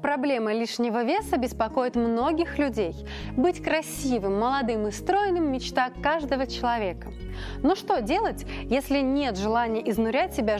Проблема лишнего веса беспокоит многих людей. Быть красивым, молодым и стройным – мечта каждого человека. Но что делать, если нет желания изнурять себя